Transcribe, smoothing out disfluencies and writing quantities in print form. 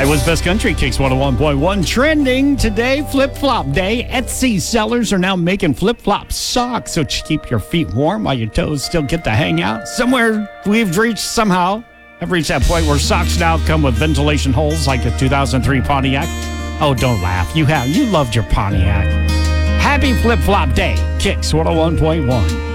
Iowa's Best Country, Kicks 101.1. Trending today, flip-flop day. Etsy sellers are now making flip-flop socks, so keep your feet warm while your toes still get to hang out. Somewhere we've reached have reached that point where socks now come with ventilation holes like a 2003 Pontiac. Oh, don't laugh. You loved your Pontiac. Happy flip-flop day, Kicks 101.1.